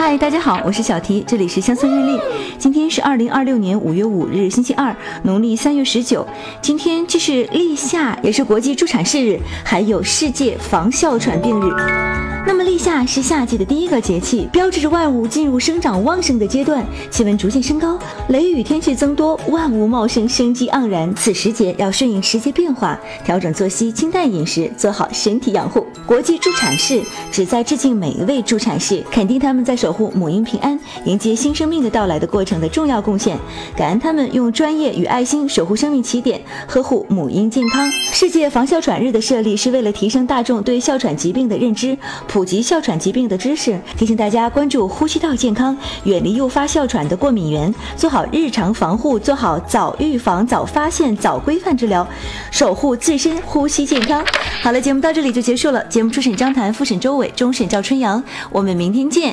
嗨，大家好，我是小提，这里是乡村日历。今天是2026年5月5日，星期二，农历3月19。今天既是立夏，也是国际助产士日，还有世界防哮喘病日。那么立夏是夏季的第一个节气，标志着万物进入生长旺盛的阶段，气温逐渐升高，雷雨天气增多，万物茂盛，生机盎然。此时节要顺应时节变化，调整作息，清淡饮食，做好身体养护。国际助产士旨在致敬每一位助产士，肯定他们在守护母婴平安、迎接新生命的到来的过程的重要贡献，感恩他们用专业与爱心守护生命起点，呵护母婴健康。世界防哮喘日的设立是为了提升大众对哮喘疾病的认知，普及哮喘疾病的知识，提醒大家关注呼吸道健康，远离诱发哮喘的过敏源，做好日常防护，做好早预防、早发现、早规范治疗，守护自身呼吸健康。好了，节目到这里就结束了。节目初审张谭，复审周伟，终审赵春阳。我们明天见。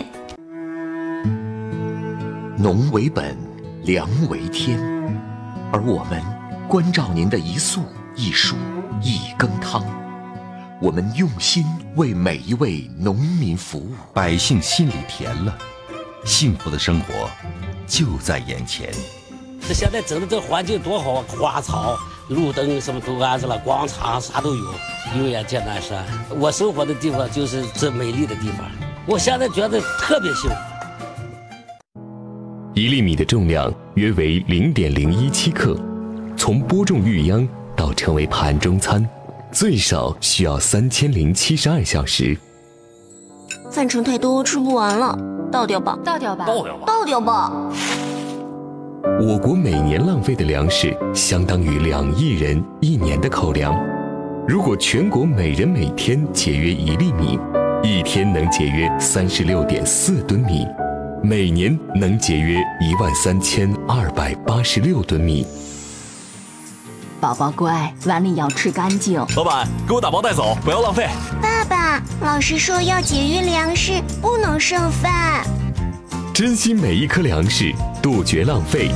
农为本，粮为天，而我们关照您的一粟一黍一羹汤。我们用心为每一位农民服务， 百姓心里甜了，幸福的生活就在眼前。 这现在整的这环境多好，花草、路灯什么都安置了，广场啥都有，永远见南山。我生活的地方就是这美丽的地方，我现在觉得特别幸福。 1粒米的重量约为0.017克，从播种育秧到成为盘中餐，最少需要3072小时。 饭盛太多，吃不完了，倒掉吧， 倒掉吧， 倒掉吧。 我国每年浪费的粮食相当于2亿人1年的口粮。如果全国每人每天节约1粒米，一天能节约36.4吨米，每年能节约13286吨米。 宝宝乖，碗里要吃干净。 老板，给我打包带走，不要浪费。 爸爸，老师说要节约粮食，不能剩饭。 珍惜每一颗粮食，杜绝浪费，